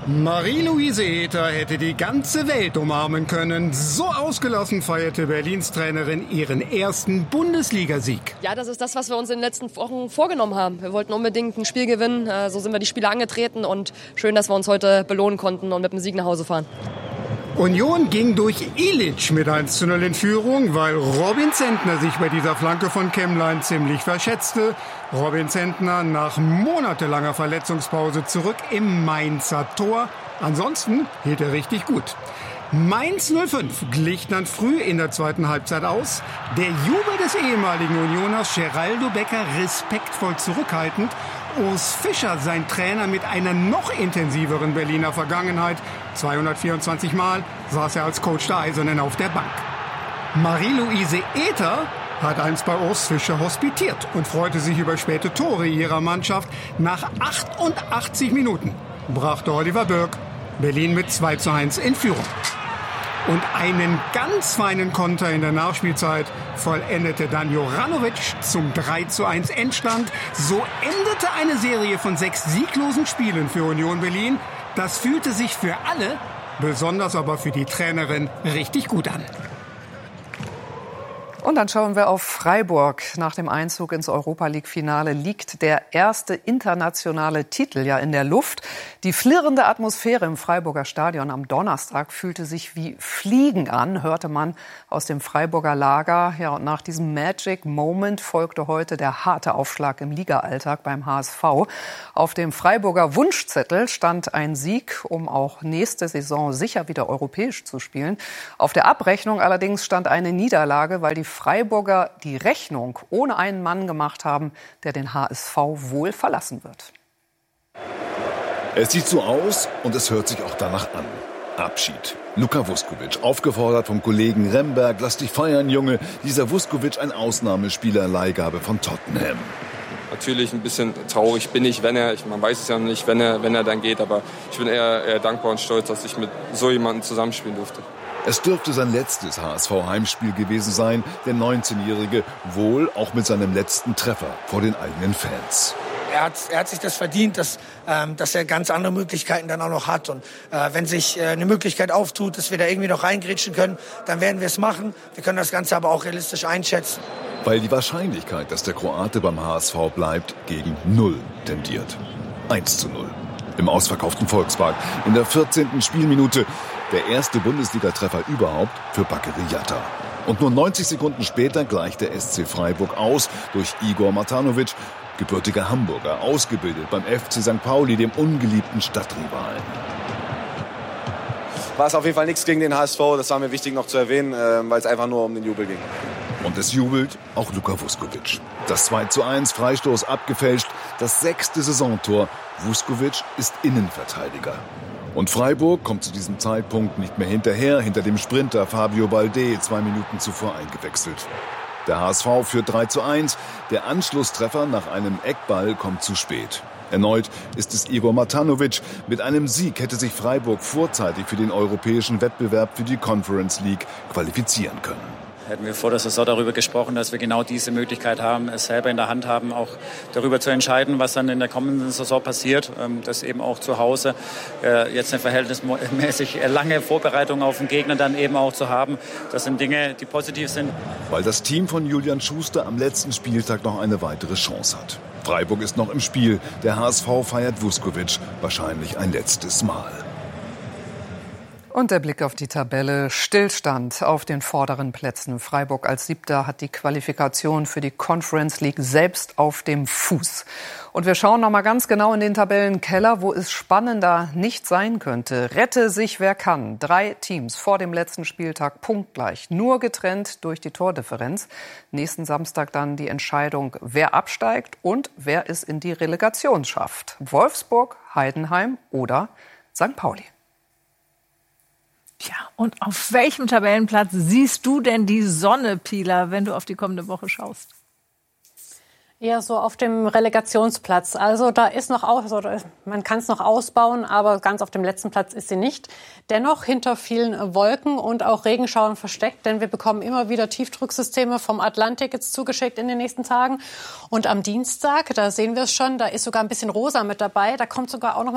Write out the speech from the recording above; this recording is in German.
Marie-Louise Ether hätte die ganze Welt umarmen können. So ausgelassen feierte Berlins Trainerin ihren ersten Bundesligasieg. Ja, das ist das, was wir uns in den letzten Wochen vorgenommen haben. Wir wollten unbedingt ein Spiel gewinnen. So sind wir die Spiele angetreten und schön, dass wir uns heute belohnen konnten und mit dem Sieg nach Hause fahren. Union ging durch Ilic mit 1:0 in Führung, weil Robin Zentner sich bei dieser Flanke von Kemmlein ziemlich verschätzte. Robin Zentner nach monatelanger Verletzungspause zurück im Mainzer Tor. Ansonsten hielt er richtig gut. Mainz 05 glich dann früh in der zweiten Halbzeit aus. Der Jubel des ehemaligen Unioners Geraldo Becker respektvoll zurückhaltend. Urs Fischer, sein Trainer mit einer noch intensiveren Berliner Vergangenheit. 224 Mal saß er als Coach der Eisernen auf der Bank. Marie-Louise Ether hat einst bei Urs Fischer hospitiert und freute sich über späte Tore ihrer Mannschaft. Nach 88 Minuten brachte Oliver Bürk Berlin mit 2:1 in Führung. Und einen ganz feinen Konter in der Nachspielzeit vollendete dann Juranovic zum 3:1 Endstand. So endete eine Serie von 6 sieglosen Spielen für Union Berlin. Das fühlte sich für alle, besonders aber für die Trainerin, richtig gut an. Und dann schauen wir auf Freiburg. Nach dem Einzug ins Europa-League-Finale liegt der erste internationale Titel ja in der Luft. Die flirrende Atmosphäre im Freiburger Stadion am Donnerstag fühlte sich wie Fliegen an, hörte man aus dem Freiburger Lager. Ja, und nach diesem Magic Moment folgte heute der harte Aufschlag im Liga-Alltag beim HSV. Auf dem Freiburger Wunschzettel stand ein Sieg, um auch nächste Saison sicher wieder europäisch zu spielen. Auf der Abrechnung allerdings stand eine Niederlage, weil die Freiburger die Rechnung ohne einen Mann gemacht haben, der den HSV wohl verlassen wird. Es sieht so aus und es hört sich auch danach an. Abschied. Luka Vuskovic, aufgefordert vom Kollegen Remberg, lass dich feiern, Junge. Dieser Vuskovic, ein Ausnahmespieler, Leihgabe von Tottenham. Natürlich ein bisschen traurig bin ich, man weiß es ja noch nicht, wenn er dann geht, aber ich bin eher dankbar und stolz, dass ich mit so jemandem zusammenspielen durfte. Es dürfte sein letztes HSV-Heimspiel gewesen sein, der 19-Jährige, wohl auch mit seinem letzten Treffer vor den eigenen Fans. Er hat sich das verdient, dass er ganz andere Möglichkeiten dann auch noch hat. Und wenn sich eine Möglichkeit auftut, dass wir da irgendwie noch reingrätschen können, dann werden wir es machen. Wir können das Ganze aber auch realistisch einschätzen. Weil die Wahrscheinlichkeit, dass der Kroate beim HSV bleibt, gegen 0 tendiert. 1:0 im ausverkauften Volkspark. In der 14. Spielminute der erste Bundesliga-Treffer überhaupt für Bakary Jatta. Und nur 90 Sekunden später gleicht der SC Freiburg aus durch Igor Matanovic, gebürtiger Hamburger, ausgebildet beim FC St. Pauli, dem ungeliebten Stadtrivalen. War es auf jeden Fall nichts gegen den HSV, das war mir wichtig noch zu erwähnen, weil es einfach nur um den Jubel ging. Und es jubelt auch Luka Vuskovic. Das 2:1, Freistoß abgefälscht, das 6. Saisontor. Vuskovic ist Innenverteidiger. Und Freiburg kommt zu diesem Zeitpunkt nicht mehr hinterher, hinter dem Sprinter Fabio Balde, 2 Minuten zuvor eingewechselt. Der HSV führt 3:1, der Anschlusstreffer nach einem Eckball kommt zu spät. Erneut ist es Igor Matanovic. Mit einem Sieg hätte sich Freiburg vorzeitig für den europäischen Wettbewerb für die Conference League qualifizieren können. Hätten wir vor der Saison darüber gesprochen, dass wir genau diese Möglichkeit haben, es selber in der Hand haben, auch darüber zu entscheiden, was dann in der kommenden Saison passiert. Das eben auch zu Hause jetzt eine verhältnismäßig lange Vorbereitung auf den Gegner dann eben auch zu haben. Das sind Dinge, die positiv sind. Weil das Team von Julian Schuster am letzten Spieltag noch eine weitere Chance hat. Freiburg ist noch im Spiel. Der HSV feiert Vuskovic wahrscheinlich ein letztes Mal. Und der Blick auf die Tabelle. Stillstand auf den vorderen Plätzen. Freiburg als 7. hat die Qualifikation für die Conference League selbst auf dem Fuß. Und wir schauen noch mal ganz genau in den Tabellenkeller, wo es spannender nicht sein könnte. Rette sich wer kann. 3 Teams vor dem letzten Spieltag punktgleich. Nur getrennt durch die Tordifferenz. Nächsten Samstag dann die Entscheidung, wer absteigt und wer es in die Relegation schafft. Wolfsburg, Heidenheim oder St. Pauli. Tja, und auf welchem Tabellenplatz siehst du denn die Sonne, Pila, wenn du auf die kommende Woche schaust? Eher so auf dem Relegationsplatz. Also da ist noch man kann es noch ausbauen, aber ganz auf dem letzten Platz ist sie nicht. Dennoch hinter vielen Wolken und auch Regenschauern versteckt, denn wir bekommen immer wieder Tiefdrucksysteme vom Atlantik jetzt zugeschickt in den nächsten Tagen. Und am Dienstag, da sehen wir es schon, da ist sogar ein bisschen rosa mit dabei. Da kommt sogar auch noch